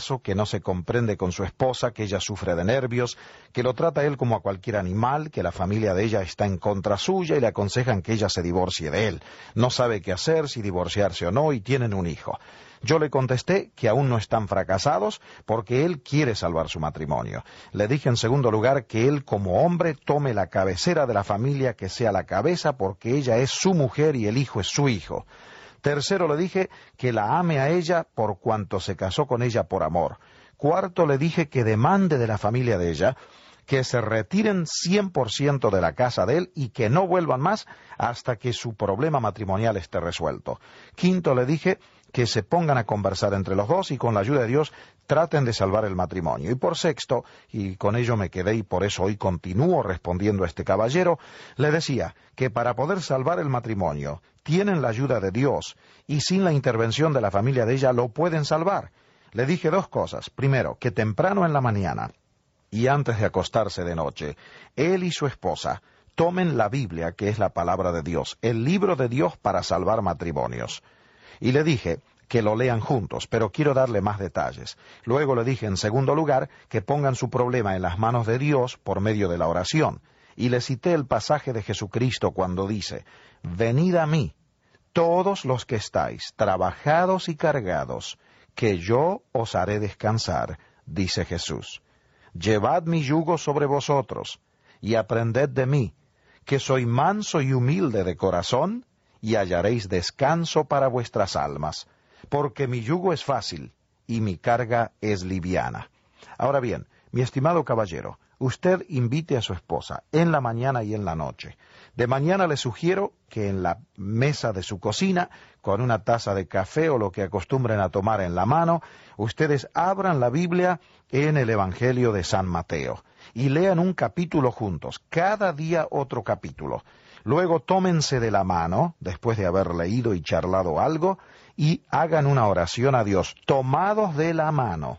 que no se comprende con su esposa, que ella sufre de nervios, que lo trata él como a cualquier animal, que la familia de ella está en contra suya y le aconsejan que ella se divorcie de él. No sabe qué hacer, si divorciarse o no, y tienen un hijo. Yo le contesté que aún no están fracasados porque él quiere salvar su matrimonio. Le dije en segundo lugar que él como hombre tome la cabecera de la familia, que sea la cabeza, porque ella es su mujer y el hijo es su hijo. Tercero, le dije que la ame a ella por cuanto se casó con ella por amor. Cuarto, le dije que demande de la familia de ella que se retiren 100% de la casa de él y que no vuelvan más hasta que su problema matrimonial esté resuelto. Quinto, le dije que se pongan a conversar entre los dos y con la ayuda de Dios traten de salvar el matrimonio. Y por sexto, y con ello me quedé y por eso hoy continúo respondiendo a este caballero, le decía que para poder salvar el matrimonio tienen la ayuda de Dios y sin la intervención de la familia de ella lo pueden salvar. Le dije dos cosas. Primero, que temprano en la mañana y antes de acostarse de noche, él y su esposa tomen la Biblia, que es la palabra de Dios, el libro de Dios para salvar matrimonios. Y le dije que lo lean juntos, pero quiero darle más detalles. Luego le dije, en segundo lugar, que pongan su problema en las manos de Dios por medio de la oración. Y le cité el pasaje de Jesucristo cuando dice, «Venid a mí, todos los que estáis trabajados y cargados, que yo os haré descansar», dice Jesús. «Llevad mi yugo sobre vosotros, y aprended de mí, que soy manso y humilde de corazón, y hallaréis descanso para vuestras almas, porque mi yugo es fácil y mi carga es liviana». Ahora bien, mi estimado caballero, usted invite a su esposa en la mañana y en la noche. De mañana le sugiero que en la mesa de su cocina, con una taza de café o lo que acostumbren a tomar en la mano, ustedes abran la Biblia en el Evangelio de San Mateo y lean un capítulo juntos, cada día otro capítulo. Luego tómense de la mano, después de haber leído y charlado algo, y hagan una oración a Dios, tomados de la mano,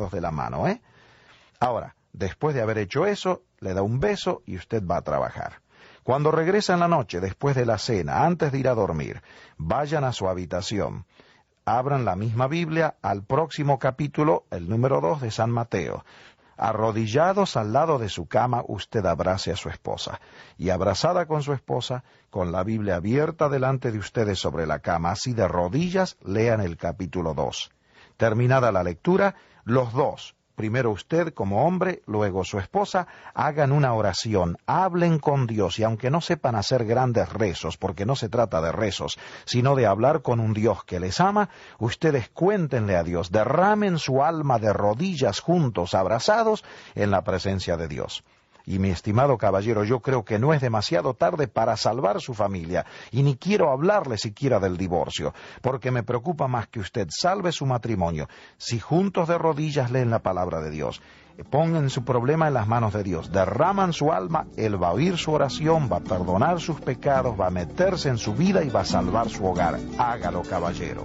¿eh? Ahora, después de haber hecho eso, le da un beso y usted va a trabajar. Cuando regresa en la noche, después de la cena, antes de ir a dormir, vayan a su habitación, abran la misma Biblia al próximo capítulo, el número 2 de San Mateo. Arrodillados al lado de su cama, usted abrace a su esposa. Y abrazada con su esposa, con la Biblia abierta delante de ustedes sobre la cama, así de rodillas, lean el capítulo 2. Terminada la lectura, los dos, primero usted como hombre, luego su esposa, hagan una oración, hablen con Dios, y aunque no sepan hacer grandes rezos, porque no se trata de rezos, sino de hablar con un Dios que les ama, ustedes cuéntenle a Dios, derramen su alma de rodillas juntos, abrazados, en la presencia de Dios. Y mi estimado caballero, yo creo que no es demasiado tarde para salvar su familia, y ni quiero hablarle siquiera del divorcio, porque me preocupa más que usted salve su matrimonio, si juntos de rodillas leen la palabra de Dios, pongan su problema en las manos de Dios, derraman su alma, Él va a oír su oración, va a perdonar sus pecados, va a meterse en su vida y va a salvar su hogar. Hágalo, caballero.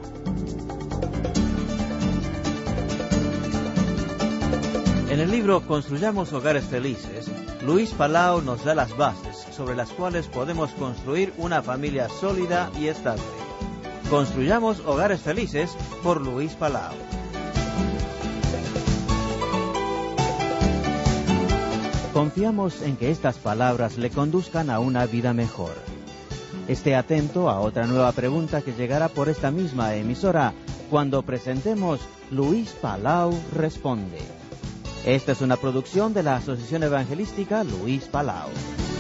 En el libro Construyamos Hogares Felices, Luis Palau nos da las bases sobre las cuales podemos construir una familia sólida y estable. Construyamos Hogares Felices por Luis Palau. Confiamos en que estas palabras le conduzcan a una vida mejor. Esté atento a otra nueva pregunta que llegará por esta misma emisora cuando presentemos Luis Palau Responde. Esta es una producción de la Asociación Evangelística Luis Palau.